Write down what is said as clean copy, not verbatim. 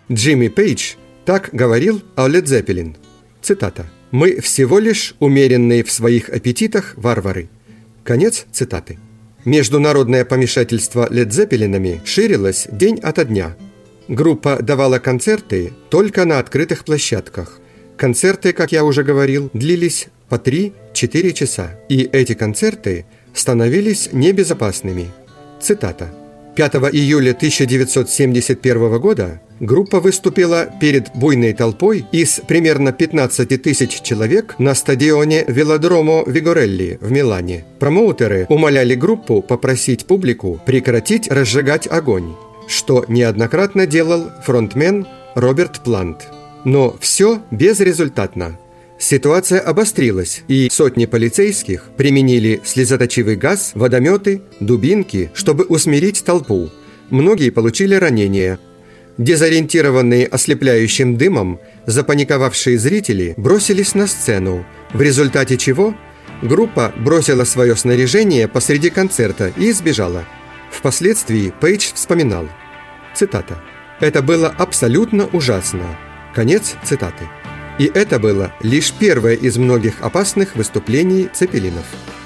Джимми Пейдж так говорил о Led Zeppelin. Цитата. «Мы всего лишь умеренные в своих аппетитах варвары». Конец цитаты. Международное помешательство Led Zeppelin ширилось день ото дня. Группа давала концерты только на открытых площадках. Концерты, как я уже говорил, длились по 3-4 часа, и эти концерты становились небезопасными. Цитата. 5 июля 1971 года группа выступила перед буйной толпой из примерно 15 тысяч человек на стадионе Велодромо Вигорелли в Милане. Промоутеры умоляли группу попросить публику прекратить разжигать огонь, что неоднократно делал фронтмен Роберт Плант. Но все безрезультатно. Ситуация обострилась, и сотни полицейских применили слезоточивый газ, водометы, дубинки, чтобы усмирить толпу. Многие получили ранения. Дезориентированные ослепляющим дымом, запаниковавшие зрители бросились на сцену, в результате чего группа бросила свое снаряжение посреди концерта и сбежала. Впоследствии Пейдж вспоминал. Цитата. «Это было абсолютно ужасно». Конец цитаты. И это было лишь первое из многих опасных выступлений цепелинов.